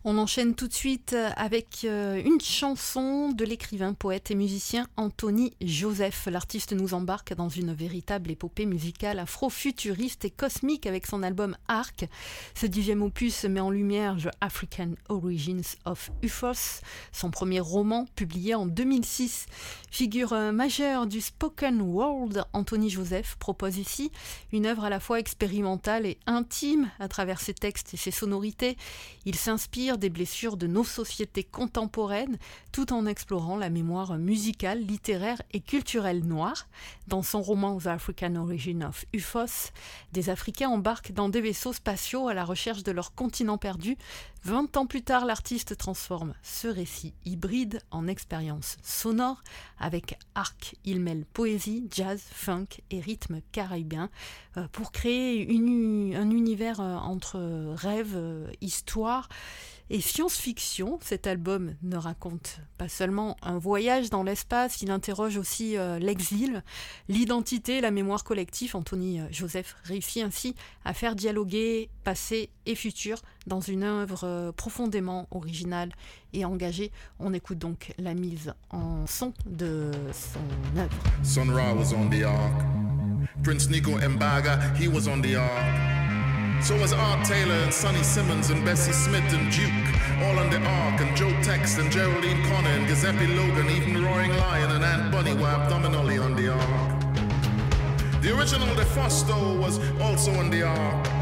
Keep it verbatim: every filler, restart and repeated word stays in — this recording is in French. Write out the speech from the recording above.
On enchaîne tout de suite avec une chanson de l'écrivain, poète et musicien Anthony Joseph. L'artiste nous embarque dans une véritable épopée musicale afro-futuriste et cosmique avec son album Arc. Ce dixième opus met en lumière The African Origins of Ufos, son premier roman publié en deux mille six. Figure majeure du spoken world, Anthony Joseph propose ici une œuvre à la fois expérimentale et intime à travers ses textes et ses sonorités. Il s'inspire des blessures de nos sociétés contemporaines, tout en explorant la mémoire musicale, littéraire et culturelle noire. Dans son roman The African Origin of Ufos, des Africains embarquent dans des vaisseaux spatiaux à la recherche de leur continent perdu. Vingt ans plus tard, l'artiste transforme ce récit hybride en expérience sonore. Avec Arc, il mêle poésie, jazz, funk et rythme caribéen pour créer une, un univers entre rêve, histoire et science-fiction. Cet album ne raconte pas seulement un voyage dans l'espace, il interroge aussi euh, l'exil, l'identité, la mémoire collective. Anthony Joseph réussit ainsi à faire dialoguer passé et futur dans une œuvre euh, profondément originale et engagée. On écoute donc la mise en son de son œuvre. Sun Ra was on the ark. Prince Nico Mbaga, he was on the ark. So was Art Taylor and Sonny Simmons and Bessie Smith and Duke, all on the ark, and Joe Tex and Geraldine Connor and Giuseppe Logan, even Roaring Lion and Aunt Bunny were abdominally on the ark. The original De Fosto was also on the ark.